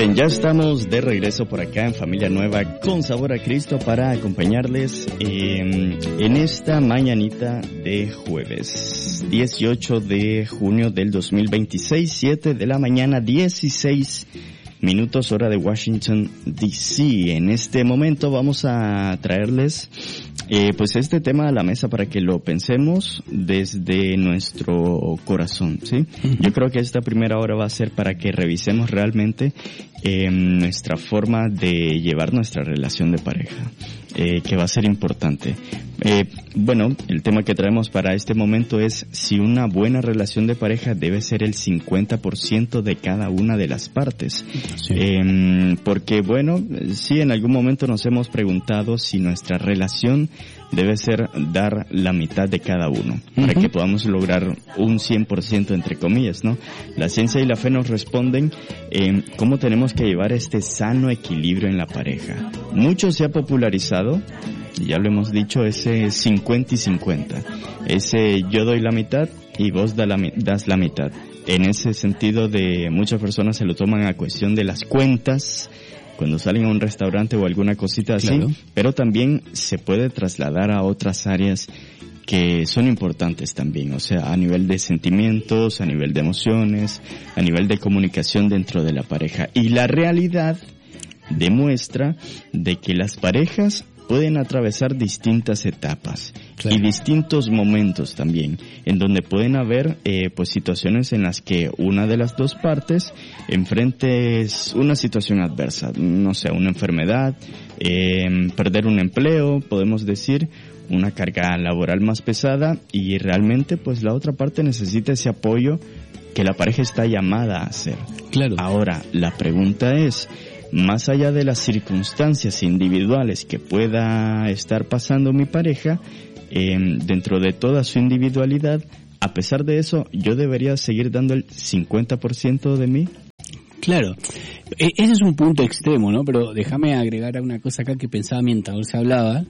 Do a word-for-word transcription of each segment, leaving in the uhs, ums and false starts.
Bien, ya estamos de regreso por acá en Familia Nueva con Sabor a Cristo para acompañarles eh, en esta mañanita de jueves dieciocho de junio del dos mil veintiséis, siete de la mañana, dieciséis minutos hora de Washington D C. En este momento vamos a traerles eh, pues este tema a la mesa para que lo pensemos desde nuestro corazón, ¿sí? Uh-huh. Yo creo que esta primera hora va a ser para que revisemos realmente eh, nuestra forma de llevar nuestra relación de pareja, eh, que va a ser importante. Eh, bueno, el tema que traemos para este momento es si una buena relación de pareja debe ser el cincuenta por ciento de cada una de las partes. Sí. Eh, porque bueno, sí, en algún momento nos hemos preguntado si nuestra relación debe ser dar la mitad de cada uno, uh-huh, para que podamos lograr un cien por ciento entre comillas, ¿no? La ciencia y la fe nos responden eh, cómo tenemos que llevar este sano equilibrio en la pareja. Mucho se ha popularizado, ya lo hemos dicho, ese cincuenta y cincuenta, ese yo doy la mitad y vos da la, das la mitad. En ese sentido de muchas personas se lo toman a cuestión de las cuentas, cuando salen a un restaurante o alguna cosita así, claro, pero también se puede trasladar a otras áreas que son importantes también, o sea, a nivel de sentimientos, a nivel de emociones, a nivel de comunicación dentro de la pareja. Y la realidad demuestra de que las parejas pueden atravesar distintas etapas, claro, y distintos momentos también, en donde pueden haber eh, pues situaciones en las que una de las dos partes enfrente una situación adversa, no sé, una enfermedad, eh, perder un empleo, podemos decir, una carga laboral más pesada, y realmente pues la otra parte necesita ese apoyo que la pareja está llamada a hacer. Claro. Ahora, la pregunta es, más allá de las circunstancias individuales que pueda estar pasando mi pareja, eh, dentro de toda su individualidad, a pesar de eso, ¿yo debería seguir dando el cincuenta por ciento de mí? Claro, e- ese es un punto extremo, ¿no? Pero déjame agregar una cosa acá que pensaba mientras se hablaba.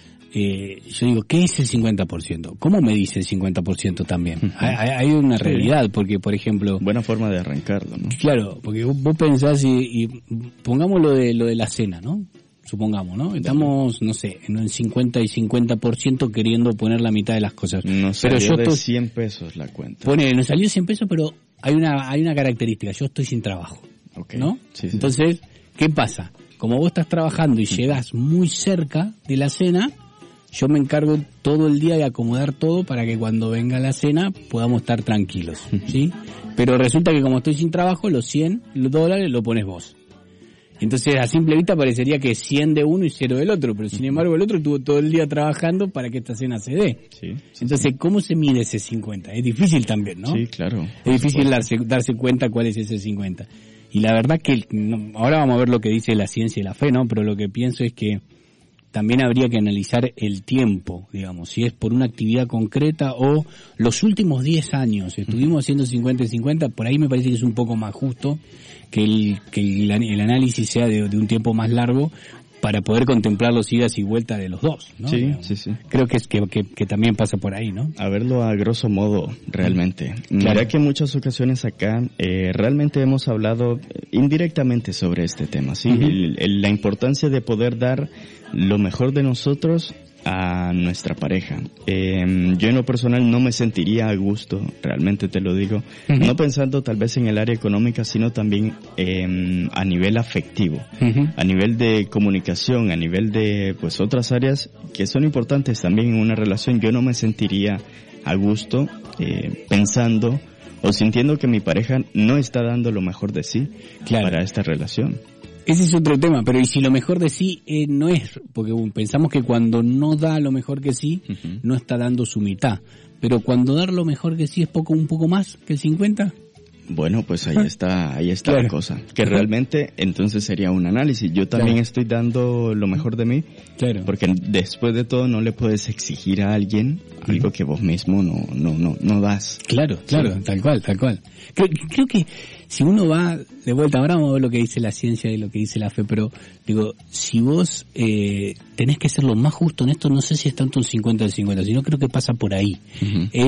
Eh, yo digo, ¿qué es el cincuenta por ciento? ¿Cómo me dice el cincuenta por ciento también? Uh-huh. Hay, hay una realidad, porque, por ejemplo... Buena forma de arrancarlo, ¿no? Claro, porque vos, vos pensás y, y pongamos lo de, lo de la cena, ¿no? Supongamos, ¿no? Estamos, no sé, en un cincuenta y cincuenta por ciento queriendo poner la mitad de las cosas. Nos pero salió yo de to... cien pesos la cuenta. Pone, nos salió cien pesos, pero hay una, hay una característica, yo estoy sin trabajo, okay, ¿no? Sí, sí. Entonces, ¿qué pasa? Como vos estás trabajando y llegás muy cerca de la cena, yo me encargo todo el día de acomodar todo para que cuando venga la cena podamos estar tranquilos, ¿sí? Pero resulta que como estoy sin trabajo, los cien dólares lo pones vos. Entonces a simple vista parecería que cien de uno y cero del otro, pero sin embargo el otro estuvo todo el día trabajando para que esta cena se dé. Sí, sí, entonces, sí. ¿Cómo se mide ese cincuenta? Es difícil también, ¿no? Sí, claro. Es difícil darse, darse cuenta cuál es ese cincuenta. Y la verdad que, no, ahora vamos a ver lo que dice la ciencia y la fe, ¿no? Pero lo que pienso es que también habría que analizar el tiempo, digamos, si es por una actividad concreta o los últimos diez años. Estuvimos haciendo cincuenta y cincuenta, por ahí me parece que es un poco más justo que el, que el, el análisis sea de, de un tiempo más largo para poder contemplar los idas y vueltas de los dos, ¿no? Sí, sí, sí. Creo que es que, que, que también pasa por ahí, ¿no? A verlo a grosso modo, realmente. Claro. Mira que en muchas ocasiones acá eh, realmente hemos hablado indirectamente sobre este tema, ¿sí? Uh-huh. El, el, la importancia de poder dar lo mejor de nosotros a nuestra pareja. Eh, yo en lo personal no me sentiría a gusto, realmente te lo digo, uh-huh, no pensando tal vez en el área económica, sino también eh, a nivel afectivo, uh-huh, a nivel de comunicación, a nivel de pues otras áreas que son importantes también en una relación. Yo no me sentiría a gusto eh, pensando o sintiendo que mi pareja no está dando lo mejor de sí, claro, para esta relación. Ese es otro tema, pero ¿y si lo mejor de sí eh, no es? Porque um, pensamos que cuando no da lo mejor que sí, uh-huh, no está dando su mitad. Pero cuando dar lo mejor que sí es poco un poco más que el cincuenta. Bueno, pues ahí está, ahí está, claro, la cosa. Que uh-huh, realmente entonces sería un análisis. Yo también, claro, estoy dando lo mejor de mí. Claro. Porque después de todo no le puedes exigir a alguien algo que vos mismo no, no, no, no das. Claro, claro, sí, tal cual, tal cual. Creo, creo que si uno va de vuelta, ahora vamos a ver lo que dice la ciencia y lo que dice la fe, pero digo, si vos eh, tenés que ser lo más justo en esto, no sé si es tanto un cincuenta del cincuenta, sino creo que pasa por ahí. Uh-huh. Es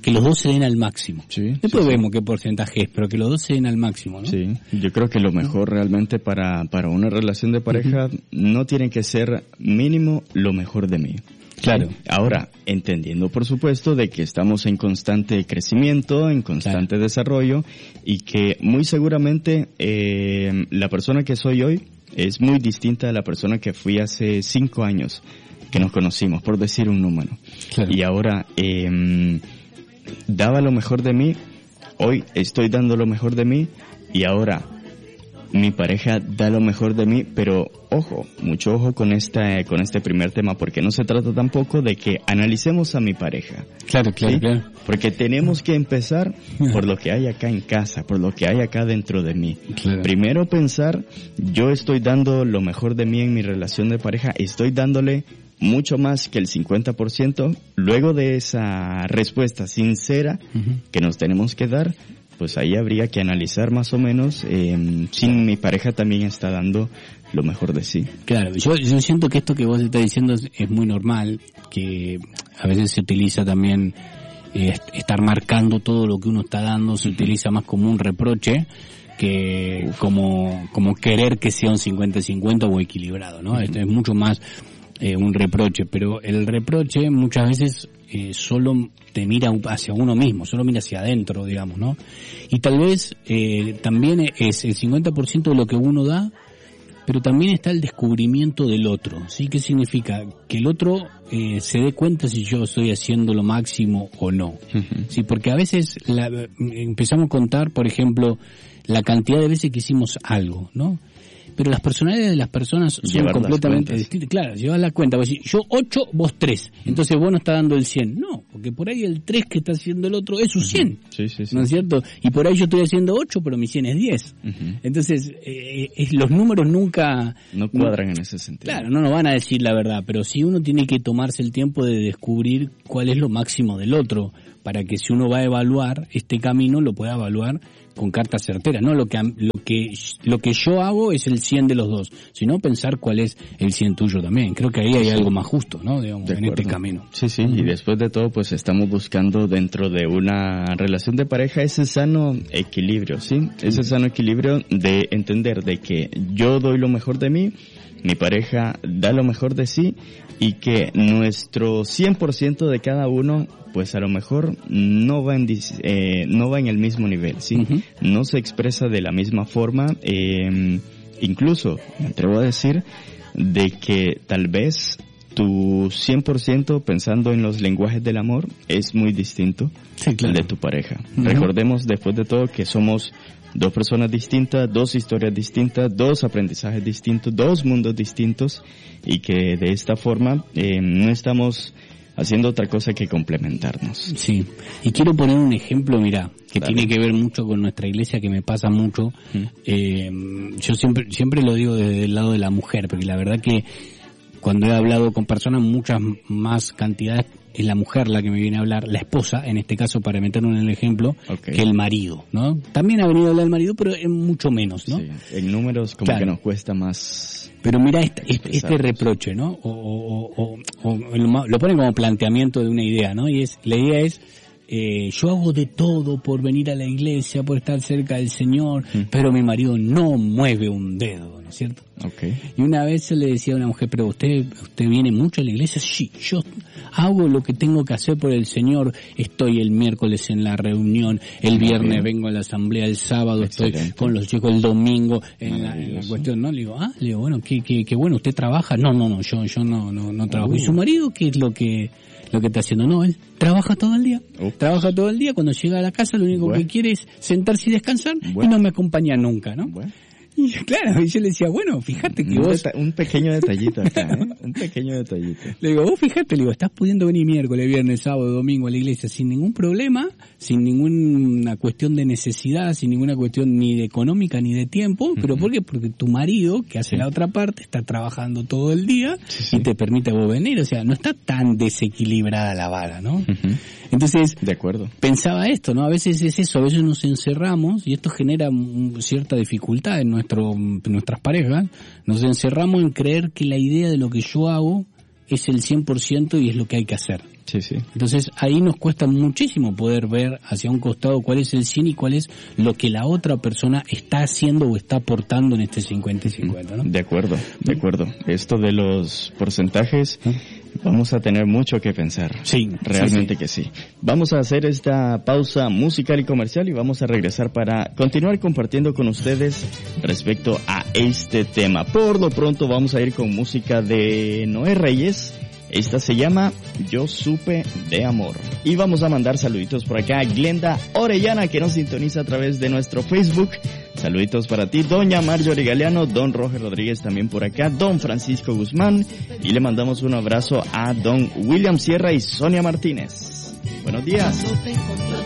que los dos se den al máximo. Sí, Después sí, vemos sí. qué porcentaje es, pero que los dos se den al máximo, ¿no? Sí, yo creo que lo mejor realmente para, para una relación de pareja uh-huh. no tiene que ser mínimo lo mejor de mí. Claro. ¿Sí? Ahora, entendiendo por supuesto de que estamos en constante crecimiento, en constante claro. desarrollo y que muy seguramente eh, la persona que soy hoy es muy distinta a la persona que fui hace cinco años que nos conocimos, por decir un número. Claro. Y ahora, eh, daba lo mejor de mí, hoy estoy dando lo mejor de mí y ahora mi pareja da lo mejor de mí, pero ojo, mucho ojo con esta, con este primer tema, porque no se trata tampoco de que analicemos a mi pareja. Claro, claro, ¿sí? claro. Porque tenemos que empezar por lo que hay acá en casa, por lo que hay acá dentro de mí. Claro. Primero pensar, yo estoy dando lo mejor de mí en mi relación de pareja, estoy dándole mucho más que el cincuenta por ciento. Luego de esa respuesta sincera uh-huh. que nos tenemos que dar, pues ahí habría que analizar más o menos eh, si mi pareja también está dando lo mejor de sí. Claro, yo, yo siento que esto que vos estás diciendo es, es muy normal, que a veces se utiliza también eh, estar marcando todo lo que uno está dando, se utiliza más como un reproche que Uf. como como querer que sea un cincuenta cincuenta o equilibrado, ¿no? Uh-huh. Esto es mucho más eh, un reproche, pero el reproche muchas veces eh, solo te mira hacia uno mismo, solo mira hacia adentro, digamos, ¿no? Y tal vez eh, también es el cincuenta por ciento de lo que uno da, pero también está el descubrimiento del otro, ¿sí? ¿Qué significa? Que el otro eh, se dé cuenta si yo estoy haciendo lo máximo o no. Uh-huh. Sí, porque a veces la, empezamos a contar, por ejemplo, la cantidad de veces que hicimos algo, ¿no? Pero las personalidades de las personas son llevar completamente distintas. Claro, llevas la cuenta. Vos decís, yo ocho, vos tres. Entonces vos no estás dando el cien. No, porque por ahí el tres que está haciendo el otro es su cien. Uh-huh. Sí, sí, sí. ¿No es cierto? Y por ahí yo estoy haciendo ocho, pero mi cien es diez. Uh-huh. Entonces, eh, es, los números nunca... No cuadran no, en ese sentido. Claro, no nos van a decir la verdad, pero sí uno tiene que tomarse el tiempo de descubrir cuál es lo máximo del otro, para que si uno va a evaluar este camino, lo pueda evaluar con cartas certeras, no lo que lo que lo que yo hago es el cien de los dos, sino pensar cuál es el cien tuyo también. Creo que ahí hay algo más justo, ¿no? Digamos, en este camino. Sí, sí, uh-huh. y después de todo, pues estamos buscando dentro de una relación de pareja ese sano equilibrio, ¿sí? Uh-huh. Ese sano equilibrio de entender de que yo doy lo mejor de mí, mi pareja da lo mejor de sí y que nuestro cien por ciento de cada uno pues a lo mejor no va en eh, no va en el mismo nivel, ¿sí? Uh-huh. No se expresa de la misma forma, eh, incluso me atrevo a decir de que tal vez tu cien por ciento pensando en los lenguajes del amor es muy distinto sí, claro. al de tu pareja. Uh-huh. Recordemos después de todo que somos dos personas distintas, dos historias distintas, dos aprendizajes distintos, dos mundos distintos y que de esta forma eh, no estamos haciendo otra cosa que complementarnos. Sí, y quiero poner un ejemplo, mira, que Dale. Tiene que ver mucho con nuestra iglesia, que me pasa mucho. ¿Mm? Eh, yo siempre siempre lo digo desde el lado de la mujer, porque la verdad que cuando he hablado con personas, muchas más cantidades, es la mujer la que me viene a hablar, la esposa, en este caso, para meterlo en el ejemplo, okay. que el marido, ¿no? También ha venido a hablar el marido, pero es mucho menos, ¿no? Sí, en números como claro. que nos cuesta más... Pero mira este, este, este reproche, ¿no? O, o, o, o, o lo, lo ponen como planteamiento de una idea, ¿no? Y es la idea es, eh, yo hago de todo por venir a la iglesia, por estar cerca del Señor, mm. pero mi marido no mueve un dedo, ¿no es cierto? Okay. Y una vez se le decía a una mujer, pero usted usted viene mucho a la iglesia. Sí, yo hago lo que tengo que hacer por el Señor. Estoy el miércoles en la reunión, el viernes okay. vengo a la asamblea, el sábado Excelente. Estoy con los chicos, el domingo en la, en la cuestión, ¿no? Le digo, ah, le digo, bueno, qué, qué, qué bueno, ¿usted trabaja? No, no, no, yo yo no no, no trabajo. Uh. ¿Y su marido qué es lo que lo que está haciendo? No, él trabaja todo el día. Uh. Trabaja todo el día, cuando llega a la casa lo único bueno. que quiere es sentarse y descansar bueno. y no me acompaña nunca, ¿no? Bueno. Y claro, y yo le decía, bueno, fíjate que un vos... Deta- un pequeño detallito acá, ¿eh? Un pequeño detallito. Le digo, vos fíjate, le digo, estás pudiendo venir miércoles, viernes, sábado, domingo a la iglesia sin ningún problema, sin ninguna cuestión de necesidad, sin ninguna cuestión ni de económica ni de tiempo, ¿pero uh-huh. por qué? Porque tu marido, que hace sí. la otra parte, está trabajando todo el día sí, sí. y te permite a vos venir, o sea, no está tan desequilibrada la vara, ¿no? Uh-huh. Entonces, de acuerdo. Pensaba esto, ¿no? A veces es eso, a veces nos encerramos y esto genera cierta dificultad en nuestro en nuestras parejas, nos encerramos en creer que la idea de lo que yo hago es el cien por ciento y es lo que hay que hacer. Sí, sí. Entonces ahí nos cuesta muchísimo poder ver hacia un costado cuál es el cien y cuál es lo que la otra persona está haciendo o está aportando en este cincuenta y cincuenta, ¿no? De acuerdo, de acuerdo. Esto de los porcentajes, vamos a tener mucho que pensar. Sí. Realmente sí, sí. que sí. Vamos a hacer esta pausa musical y comercial y vamos a regresar para continuar compartiendo con ustedes respecto a este tema. Por lo pronto vamos a ir con música de Noé Reyes. Esta se llama Yo Supe de Amor. Y vamos a mandar saluditos por acá a Glenda Orellana, que nos sintoniza a través de nuestro Facebook. Saluditos para ti, doña Marjorie Galeano, don Roger Rodríguez también por acá, don Francisco Guzmán. Y le mandamos un abrazo a don William Sierra y Sonia Martínez. Buenos días.